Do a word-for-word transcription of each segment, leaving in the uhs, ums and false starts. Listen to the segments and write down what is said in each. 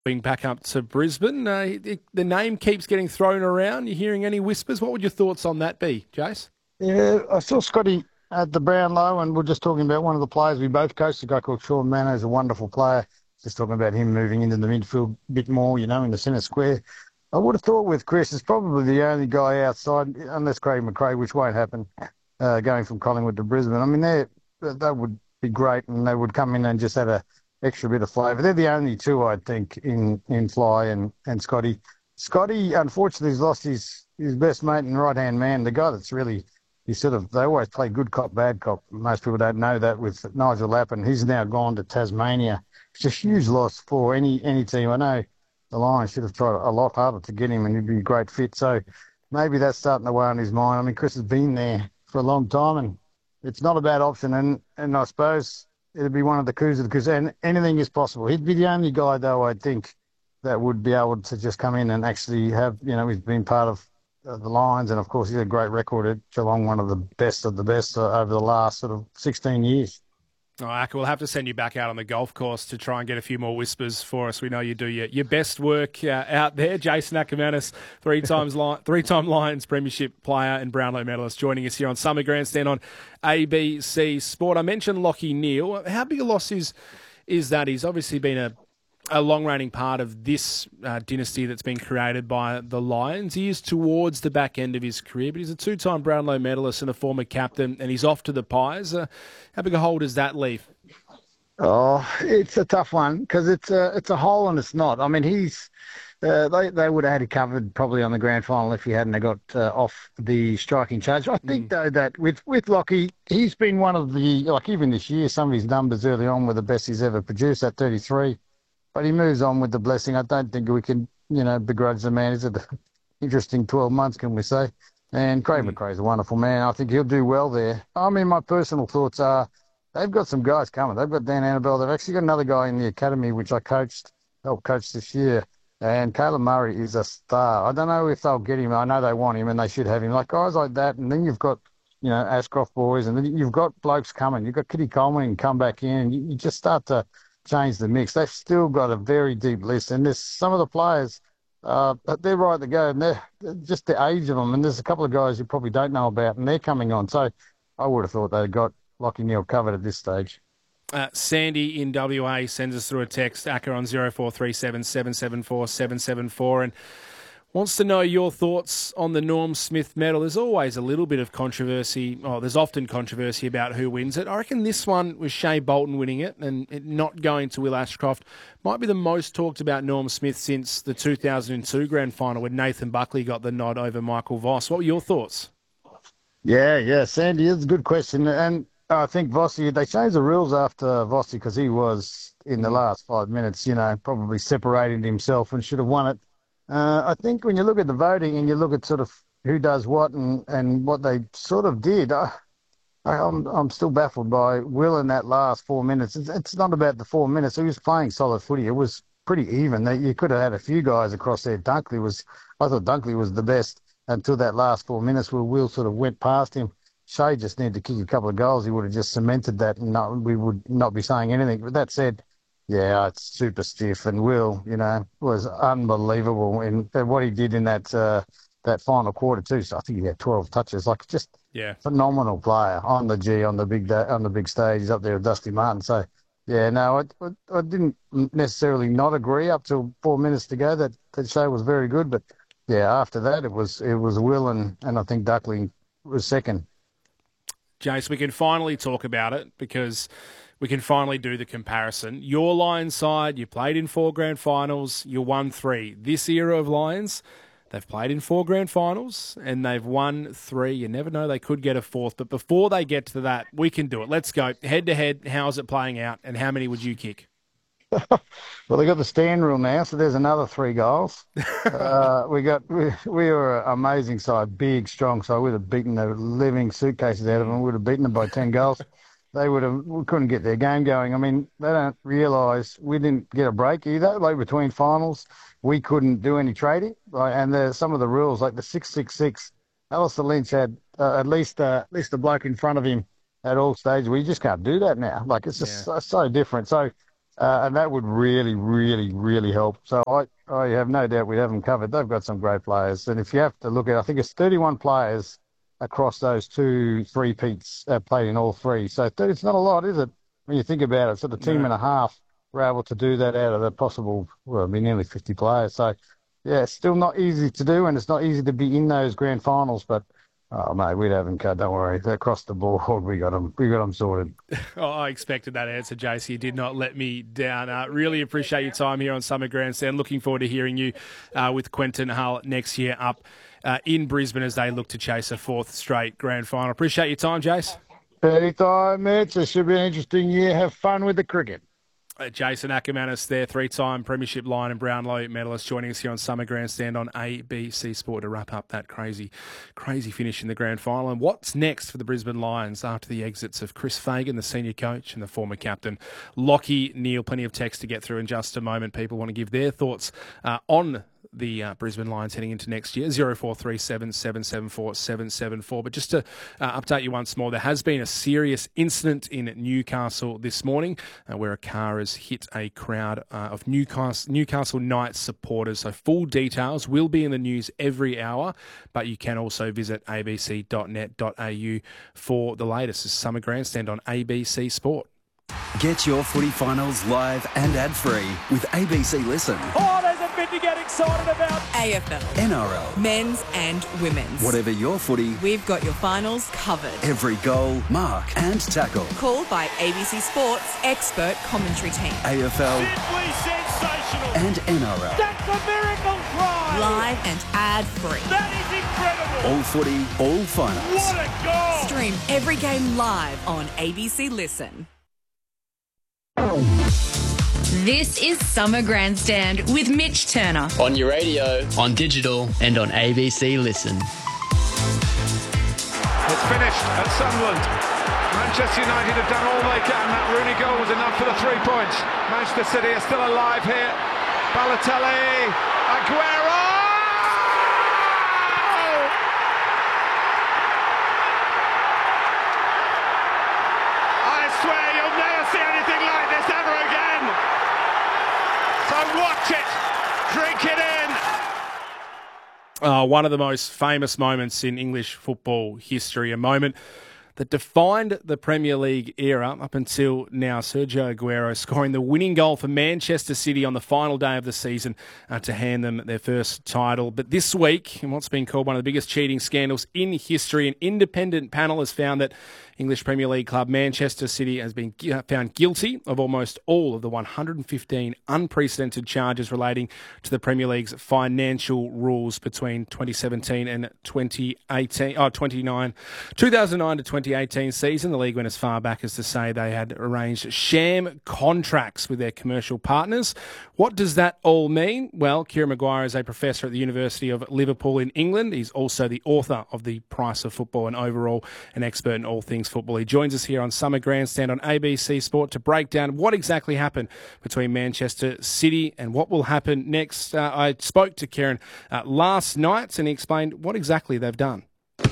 Going back up to Brisbane, uh, it, the name keeps getting thrown around. You hearing any whispers? What would your thoughts on that be, Jace? Yeah, I saw Scotty at the Brownlow, and we're just talking about one of the players we both coached, a guy called Sean Manno, is a wonderful player. Just talking about him moving into the midfield a bit more, you know, in the centre square. I would have thought with Chris, it's probably the only guy outside, unless Craig McRae, which won't happen, uh, going from Collingwood to Brisbane. I mean, they that would be great, and they would come in and just add a extra bit of flavour. They're the only two, I think, in, in Fly and, and Scotty. Scotty, unfortunately, has lost his, his best mate and right-hand man, the guy that's really, he sort of, they always play good cop, bad cop. Most people don't know that with Nigel Lappin. He's now gone to Tasmania. It's a huge loss for any, any team. I know the Lions should have tried a lot harder to get him, and he'd be a great fit. So maybe that's starting to weigh on his mind. I mean, Chris has been there for a long time, and it's not a bad option. And, and I suppose it'd be one of the coups of the coups, and anything is possible. He'd be the only guy, though, I think, that would be able to just come in and actually have, you know, he's been part of uh, the Lions, and of course he's a great record at Geelong, one of the best of the best uh, over the last sort of sixteen years. Oh, Acker, we'll have to send you back out on the golf course to try and get a few more whispers for us. We know you do your, your best work uh, out there. Jason Ackermanis, three times li- three-time Lions Premiership player and Brownlow medalist, joining us here on Summer Grandstand on A B C Sport. I mentioned Lachie Neale. How big a loss is is that? He's obviously been a a long-reigning part of this uh, dynasty that's been created by the Lions. He is towards the back end of his career, but he's a two-time Brownlow medalist and a former captain, and he's off to the Pies. Uh, how big a hole does that leave? Oh, it's a tough one because it's a, it's a hole and it's not. I mean, he's uh, they, they would have had it covered probably on the grand final if he hadn't have got uh, off the striking charge. I think, mm. though, that with, with Lachie, he's been one of the, like even this year, some of his numbers early on were the best he's ever produced at thirty-three. But he moves on with the blessing. I don't think we can, you know, begrudge the man. He's had an interesting twelve months, can we say? And Craig mm. McRae's a wonderful man. I think he'll do well there. I mean, my personal thoughts are they've got some guys coming. They've got Dan Annabelle. They've actually got another guy in the academy, which I coached, helped coach this year. And Caleb Murray is a star. I don't know if they'll get him. I know they want him and they should have him. Like guys like that. And then you've got, you know, Ashcroft boys. And then you've got blokes coming. You've got Kitty Coleman and come back in. You, you just start to change the mix. They've still got a very deep list, and there's some of the players, uh, they're right to go, and they're, they're just the age of them, and there's a couple of guys you probably don't know about, and they're coming on. So I would have thought they'd got Lachie Neale covered at this stage. Uh, Sandy in W A sends us through a text, Acker on zero four three seven, seven seven four, seven seven four, and wants to know your thoughts on the Norm Smith medal. There's always a little bit of controversy. Oh, there's often controversy about who wins it. I reckon this one with Shea Bolton winning it and it not going to Will Ashcroft might be the most talked about Norm Smith since the two thousand two grand final when Nathan Buckley got the nod over Michael Voss. What were your thoughts? Yeah, yeah, Sandy, it's a good question. And I think Vossi, they changed the rules after Vossi because he was, in the last five minutes, you know, probably separated himself and should have won it. Uh, I think when you look at the voting and you look at sort of who does what and, and what they sort of did, I, I'm I'm still baffled by Will in that last four minutes. It's, it's not about the four minutes. He was playing solid footy. It was pretty even. You could have had a few guys across there. Dunkley was, I thought Dunkley was the best until that last four minutes where Will sort of went past him. Shea just needed to kick a couple of goals. He would have just cemented that and not, we would not be saying anything. But that said, yeah, it's super stiff, and Will, you know, was unbelievable in what he did in that uh, that final quarter too. So I think he had twelve touches, like just yeah, phenomenal player on the G on the big da- on the big stage. He's up there with Dusty Martin. So yeah, no, I, I, I didn't necessarily not agree up till four minutes to go that that Shea was very good, but yeah, after that it was it was Will and and I think Duckling was second. Jace, we can finally talk about it because we can finally do the comparison. Your Lions side, you played in four grand finals, you won three. This era of Lions, they've played in four grand finals and they've won three. You never know, they could get a fourth. But before they get to that, we can do it. Let's go. Head-to-head, how's it playing out and how many would you kick? Well, they got the stand rule now, so there's another three goals. uh, we got we, we were an amazing side, big, strong side. We'd have beaten the living suitcases out of them. We'd have beaten them by ten goals. They would have we couldn't get their game going. I mean, they don't realise we didn't get a break either. Like between finals, we couldn't do any trading. Right, and there's some of the rules, like the six six six. Alistair Lynch had uh, at least uh, at least a bloke in front of him at all stages. We just can't do that now. Like it's just Yeah. so, so different. So. Uh, and that would really, really, really help. So I, I have no doubt we'd have them covered. They've got some great players. And if you have to look at, I think it's thirty-one players across those two three peats uh, played in all three. So it's not a lot, is it? When you think about it, so the team No. and a half were able to do that out of the possible, well, I mean, nearly fifty players. So, yeah, it's still not easy to do, and it's not easy to be in those grand finals. But, oh, mate, we'd have them cut. Don't worry. Across the board, we got them. We got them sorted. Oh, I expected that answer, J C. You did not let me down. Uh, really appreciate your time here on Summer Grandstand. Looking forward to hearing you uh, with Quentin Hull next year up uh, in Brisbane as they look to chase a fourth straight grand final. Appreciate your time, Jace. Anytime, mates. It should be an interesting year. Have fun with the cricket. Uh, Jason Ackermanis there, three-time Premiership Lion and Brownlow medalist, joining us here on Summer Grandstand on A B C Sport to wrap up that crazy, crazy finish in the grand final. And what's next for the Brisbane Lions after the exits of Chris Fagan, the senior coach, and the former captain, Lockie Neal? Plenty of text to get through in just a moment. People want to give their thoughts uh, on the uh, Brisbane Lions heading into next year, zero four three seven, seven seven four, seven seven four. But just to uh, update you once more, there has been a serious incident in Newcastle this morning uh, where a car has hit a crowd uh, of Newcastle, Newcastle Knights supporters. So full details will be in the news every hour, but you can also visit a b c dot net dot a u for the latest. This is Summer Grandstand on A B C Sport. Get your footy finals live and ad-free with A B C Listen. Oh, there's a bit to get excited about. A F L, N R L, men's and women's. whatever your footy, We've got your finals covered. every goal, mark and tackle. Called by A B C Sports expert commentary team. A F L Simply sensational. and N R L. That's a miracle try. Live and ad-free. That is incredible. All footy, all finals. What a goal. Stream every game live on A B C Listen. This is Summer Grandstand with Mitch Turner. On your radio, on digital, and on A B C Listen. It's finished at Sunderland. Manchester United have done all they can. That Rooney goal was enough for the three points. Manchester City are still alive here. Balotelli, Aguero! I swear you'll never see anything like this ever again. So watch it, drink it in. Uh, one of the most famous moments in English football history, a moment that defined the Premier League era up until now. Sergio Aguero scoring the winning goal for Manchester City on the final day of the season uh, to hand them their first title. But this week, in what's been called one of the biggest cheating scandals in history, an independent panel has found that English Premier League club Manchester City has been found guilty of almost all of the one hundred fifteen unprecedented charges relating to the Premier League's financial rules between twenty seventeen and twenty eighteen, oh, twenty-nine, two thousand nine to twenty eighteen season. The league went as far back as to say they had arranged sham contracts with their commercial partners. What does that all mean? Well, Kieran Maguire is a professor at the University of Liverpool in England. He's also the author of The Price of Football and overall an expert in all things football. He joins us here on Summer Grandstand on A B C Sport to break down what exactly happened between Manchester City and what will happen next. Uh, I spoke to Kieran uh, last night and he explained what exactly they've done.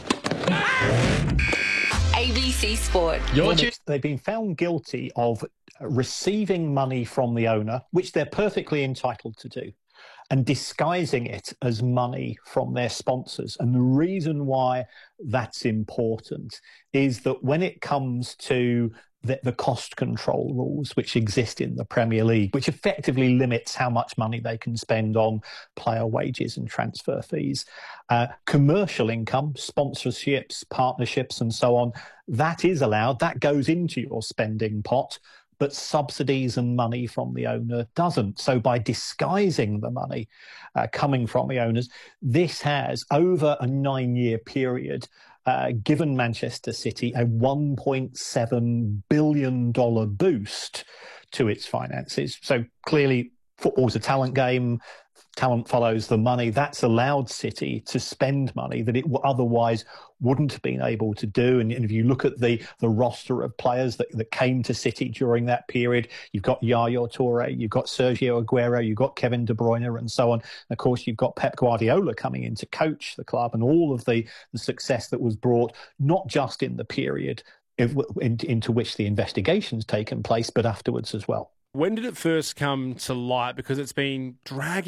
A B C Sport. Your They've been found guilty of receiving money from the owner, which they're perfectly entitled to do, and disguising it as money from their sponsors. And the reason why that's important is that when it comes to the, the cost control rules which exist in the Premier League, which effectively limits how much money they can spend on player wages and transfer fees, uh, commercial income, sponsorships, partnerships and so on, that is allowed. That goes into your spending pot. But subsidies and money from the owner doesn't. So by disguising the money uh, coming from the owners, this has, over a nine-year period, uh, given Manchester City a one point seven billion dollars boost to its finances. So clearly, football's a talent game. Talent follows the money. That's allowed City to spend money that it otherwise wouldn't have been able to do. And, and if you look at the, the roster of players that, that came to City during that period, you've got Yaya Toure, you've got Sergio Aguero, you've got Kevin De Bruyne and so on. And of course, you've got Pep Guardiola coming in to coach the club and all of the, the success that was brought, not just in the period if, in, into which the investigation's taken place, but afterwards as well. When did it first come to light? Because it's been dragging